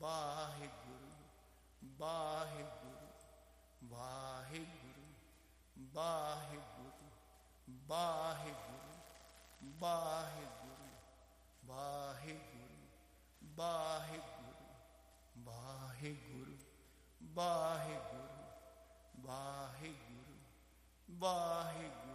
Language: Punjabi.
ਵਾਹਿਗੁਰੂ ਵਾਹਿਗੁਰੂ ਵਾਹਿਗੁਰੂ ਵਾਹਿਗੁਰੂ ਵਾਹਿਗੁਰੂ ਵਾਹਿਗੁਰੂ ਵਾਹਿਗੁਰੂ ਵਾਹਿਗੁਰੂ ਵਾਹਿਗੁਰੂ ਵਾਹਿਗੁਰੂ ਵਾਹਿਗੁਰੂ ਵਾਹਿਗੁਰੂ